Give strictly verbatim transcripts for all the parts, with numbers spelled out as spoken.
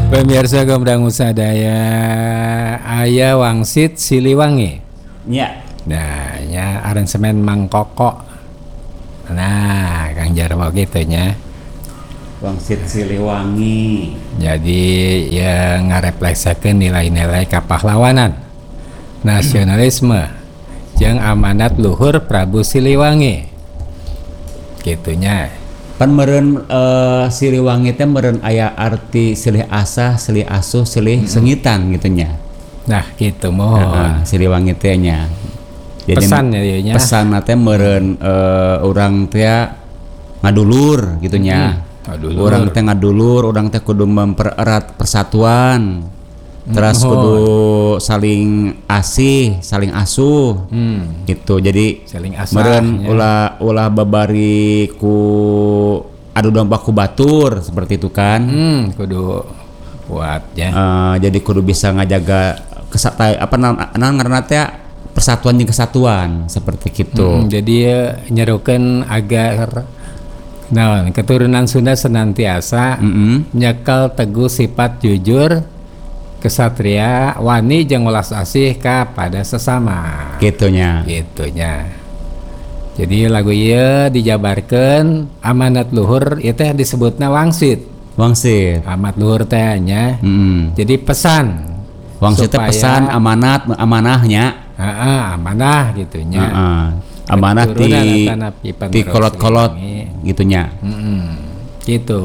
Pemirsa Gomdang Sadaya aya wangsit Siliwangi. Nya. Nah, nya aransemen Mang Koko. Nah, Kang Jarwo gitu nya. Wangsit Siliwangi. Jadi ya ngarefleksakeun nilai-nilai kapahlawanan, nasionalisme, jeung amanat luhur Prabu Siliwangi. Gitunya. Pan meureun uh, Siliwangi teh meureun aya arti silih asah, silih asuh, silih hmm. sengitan gitu nya. Nah, gitu mohon. Uh, Siliwangi teh nya. Jadi pesan ya ieu nya. Pesan teh meureun uh, urang teh ngadulur gitu nya. Hmm. Urang teh ngadulur, urang teh kudu mempererat persatuan. Terus hmm. kudu saling asih, saling asuh. Hmm. Gitu. Jadi saling asah. Meureun ulah ulah babari ku adu domba ku batur seperti itu kan. Hmm, kudu kuat ya. Uh, jadi kudu bisa ngajaga kesatuan apa namanya ngaranna teh persatuan jeung kesatuan seperti gitu. Hmm, jadi ya, nyerukeun agar nah keturunan Sunda senantiasa mm-hmm. nyekal teguh sifat jujur, kesatria, wani jeung welas asih kepada sesama. Gitunya. Gitunya. Jadi lagu ieu dijabarkeun amanat luhur ieu teh disebutna wangsit. Wangsit. Amanat luhur teh nya. Mm. Jadi pesan. Wangsit teh pesan amanat amanahnya. Heeh, amanah gitunya. Heeh. Amanah di di kolot-kolot gitunya. Mm-mm. Gitu.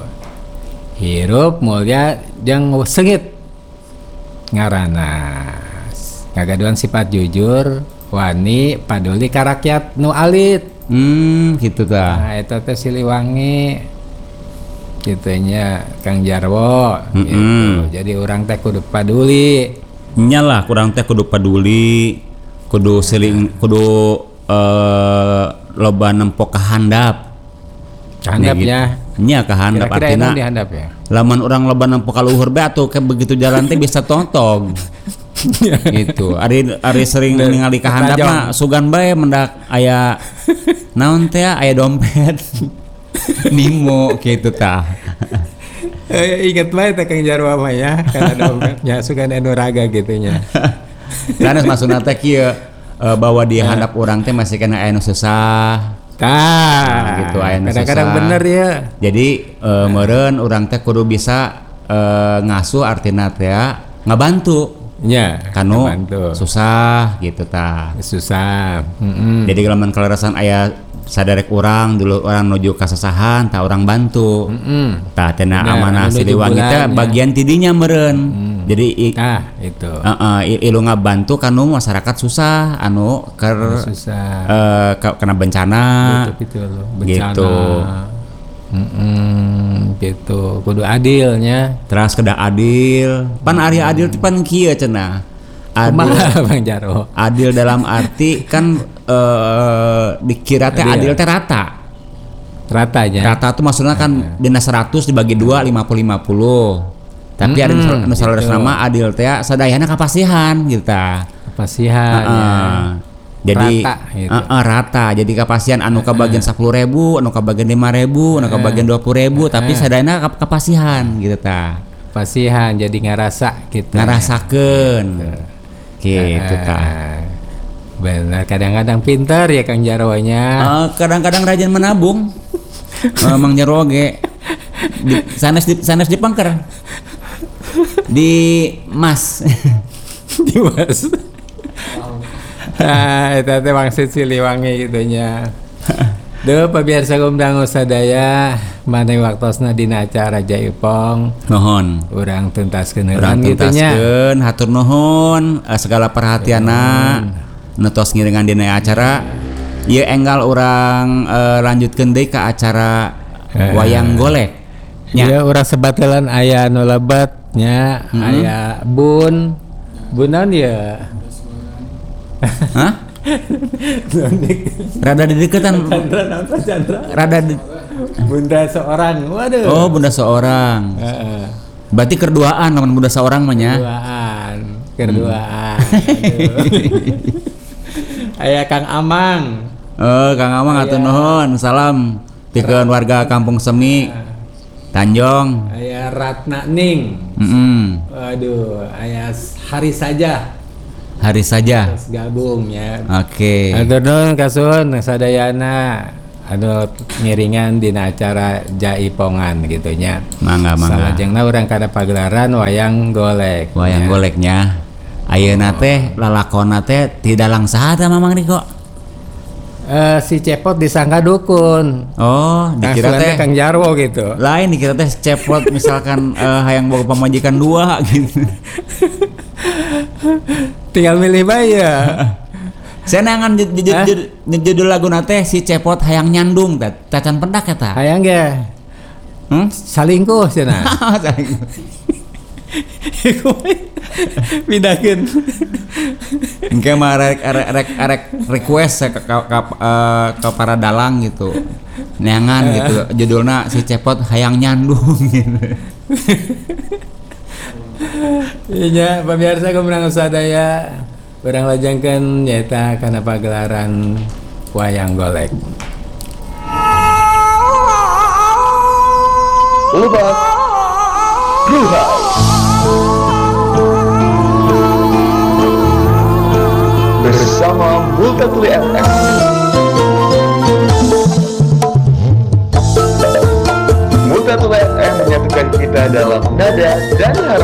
Hirup mulia jeung sengit. Ngaranna ngagaduhan sifat jujur, wani, paduli ka rakyat nu alit. Hmm, gitu tah. Nah, eta teh Siliwangi. Gitunya Kang Jarwo mm-hmm. gitu. Jadi urang teh kudu paduli. Nyalah kurang teh kudu paduli, kudu seling kudu uh, loba nempok kahandap. Kahandapnya nya kahandap artina dihandap ya. Lamun urang loba nempok ka luhur bae atuh ke begitu jalan teh bisa tontong. Gitu. Ari ari sering ningali kahandap mah sugan bae mendak aya naon teh aya dompet. Nimo gitu tah. Eh, ingat bae teh Kang Jarwo mah ya, kana dompetnya sugan anu raga gitu nya. Karena maksudna teh kieu uh, bahwa di handap urang teh masih kena aya nu susah. Tah, nah, gitu aya nu susah. Kadang-kadang bener ya. Jadi uh, meureun urang teh kudu bisa uh, ngasuh artina teh ngabantu. Nya, kanu susah gitu tah. Susah. Mm-hmm. Jadi lamun kalerasan aya sadarek urang dulu orang nuju kasasahan tak orang bantu mm-hmm. tak cenah amanah Siliwangi teh bagian tidinya meureun mm. Jadi i, ah itu uh, uh, ilu ngabantu kanu masyarakat susah anu ker susah uh, kena bencana gitu, gitu, bencana gitu mm-hmm. Gitu kudu adilnya terus kedah adil pan mm. Ari adil teh pan kieu cenah adil Bang Jarwo. Adil dalam arti kan uh, dikira teh adil teh rata. Ratanya. Rata tuh maksudnya kan dina seratus dibagi dua lima puluh lima puluh. Tapi hmm, ada nu saleureusna mah adil teh sadayana kapasihan gitu ta. Kapasihan. Uh, ya. Jadi rata, gitu. uh, uh, rata. Jadi kapasihan anu kabagian sepuluh ribu, anu kabagian lima ribu, anu kabagian dua puluh ribu, tapi sadayana kapasihan gitu ta. Kapasihan jadi ngarasa gitu. Ngarasakeun. Gitu. Gitu tah. Benar, kadang-kadang pintar ya Kang Jarwo-nya. Uh, kadang-kadang rajin menabung. uh, Mang Jarwo ge di sanes di sanes di pangker. Di Mas. Di Mas. Ah, eta teh wangsit Siliwangi gitu nya. Duh pemirsa Gomdang Sadaya maneh waktosna dina acara Jaipong nuhun urang tuntaskeun heurang kitu nya hatur nuhun segala perhatianna nu tos ngiringan dina acara ieu enggal urang uh, lanjutkeun deui ka acara uh, wayang golek nya ieu urang sebatelan aya nu lebat nya mm-hmm. Aya bun bun naon ieu hah rada di deketan rada di bunda seorang waduh oh bunda seorang uh-uh. Berarti kerduaan lamun bunda seorang mah nya kerduaan kerduaan hmm. Aya Kang Amang oh Kang Amang atuh nuhun salam pikeun warga Kampung Semi Tanjong. Aya Ratna Ning. Mm-mm. Waduh, aya Hari Saja. Hari Saja. Terus gabung ya. Oke. Atur nuhun kasun sadayana anu ngiringan dina acara jaipongan gitu nya. Mangga mangga. Salajengna urang kada pagelaran wayang golek. Wayang ya. goleknya. Ayeuna teh lalakonna teh ti dalang saha teh Mamang Riko? Eh, si Cepot disangka dukun. Oh, dikira Kasuannya teh Kang Jarwo gitu. lain, dikira teh Cepot misalkan eh, hayang boga pamajikan dua gitu. Tinggal milih bae ya. Saya nangan judul judul lagu nate si Cepot hayang nyandung teh tacan pendak eta. Hayang ge. Hmm? Salingkuh cenah. Pindahin. Engke mah rek rek rek, rek request ke, ke, ke, uh, ke para dalang gitu. Neangan gitu judulna si Cepot hayang nyandung gitu. Iya, pemirsa kemenangan sadaya urang lajengkeun nyaeta kana pagelaran wayang golek. Lebak Ruhai bersama Multatuli F M. Multatuli F M menyatukan kita dalam nada dan harapan.